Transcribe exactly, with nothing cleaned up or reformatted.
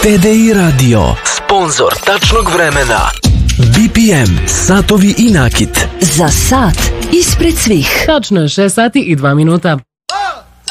T D I Radio, sponzor tačnog vremena. B P M, satovi i nakit. Za sat ispred svih. Tačno je šest sati i dva minuta.